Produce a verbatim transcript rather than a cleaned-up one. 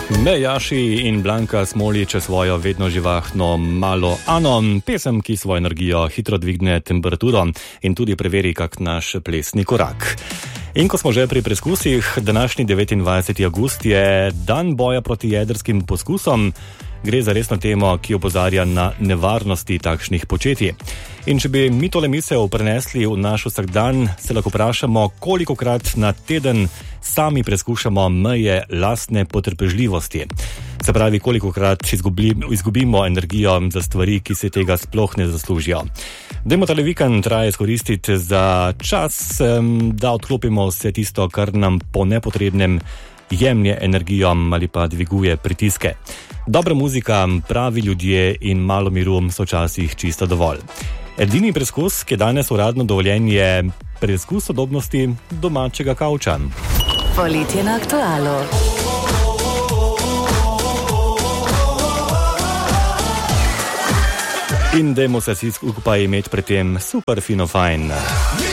Mejaši in Blanka Smolič svojo vedno živahno malo Ano, pesem, ki svojo energijo hitro dvigne temperaturo in tudi preveri kak naš plesni korak. In ko smo že pri preskusih, današnji devetindvajseti avgust je dan boja proti jedrskim poskusom. Gre za resno temo, ki opozarja na nevarnosti takšnih početij. In če bi mi tole misel prenesli v naš vsakdan, se lahko vprašamo, kolikokrat na teden sami preskušamo meje lastne potrpežljivosti. Se pravi, kolikokrat izgubimo energijo za stvari, ki se tega sploh ne zaslužijo. Dajmo tale vikend raje izkoristiti za čas, da odklopimo vse tisto, kar nam po nepotrebnem jemlje energijo ali pa dviguje pritiske. Dobra muzika, pravi ljudje in malo miru so včasih čisto dovolj. Edini preskus, ki je danes uradno dovoljen, je preskus sodobnosti domačega kavča. Poletje na aktualu. In dajmo se vsi skupaj imeti pri tem super fino fajn.